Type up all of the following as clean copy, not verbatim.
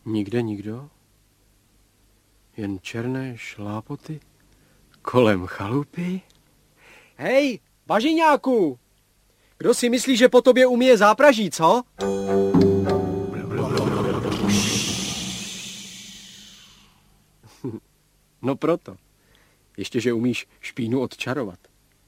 Nikde nikdo? Jen černé šlápoty kolem chalupy? Hej, Bažiňáku! Kdo si myslí, že po tobě umíje zápraží, co? No proto. Ještě, že umíš špínu odčarovat.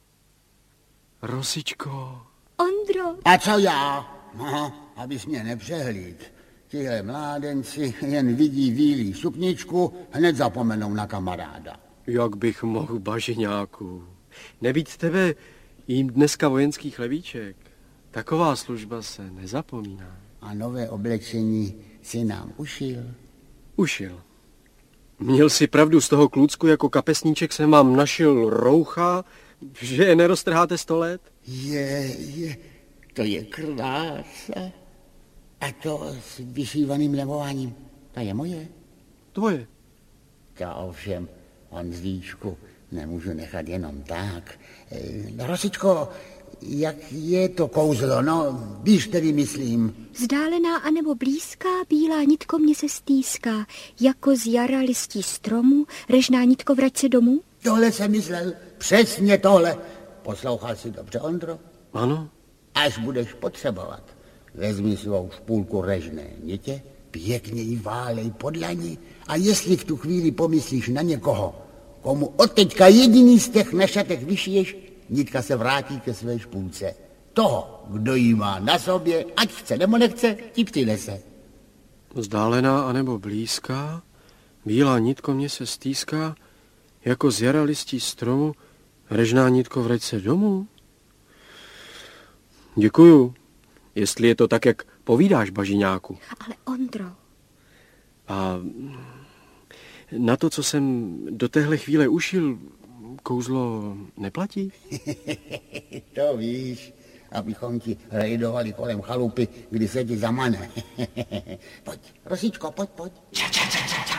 Rosičko. Ondro. A co já? No, abys mě nepřehlíd. Tihle mládenci jen vidí bílý sukničku, hned zapomenou na kamaráda. Jak bych mohl, Bažiňáku. Nebýt tebe jím dneska vojenský chlebíček. Taková služba se nezapomíná. A nové oblečení si nám ušil? Ušil. Měl si pravdu, z toho klucku jako kapesníček jsem vám našil roucha, že je neroztrháte 100 let? To je krása. A to s vyšívaným levováním, to je moje? Tvoje. To ovšem, Honzíčku, nemůžu nechat jenom tak. Rosičko, jak je to kouzlo, no, víš tedy, myslím. Vzdálená anebo blízká, bílá nitko mě se stýská, jako z jara listí stromu, režná nitko, vrať se domů? Tohle jsem myslel, přesně tohle. Poslouchal jsi dobře, Ondro? Ano. Až budeš potřebovat, vezmi svou špůlku režné nitě, pěkně ji válej pod dlani a jestli v tu chvíli pomyslíš na někoho, komu odteďka jediný z těch na šatech vyšiješ, nitka se vrátí ke své špůlce. Toho, kdo jí má na sobě, ať chce nebo nechce, ti přinese. Vzdálená anebo blízká, bílá nitko mě se stýská, jako z jara listí stromu, režná nitko, vrať se domů. Děkuju, jestli je to tak, jak povídáš, Bažiňáku. Ale Ondro. A na to, co jsem do téhle chvíle ušil, kouzlo neplatí? To víš, abychom ti rejdovali kolem chalupy, kdy se ti zamane. Pojď, Rosičko, pojď.